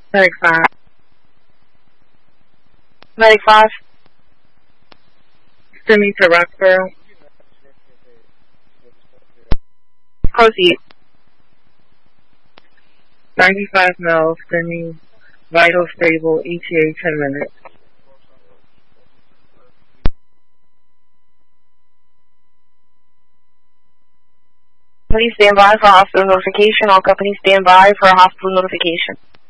Medic 5. Medic 5. Send me to Roxborough. Proceed. 95 mils, send me vital stable, ETA 10 minutes. Please stand by for hospital notification. All companies stand by for hospital notification.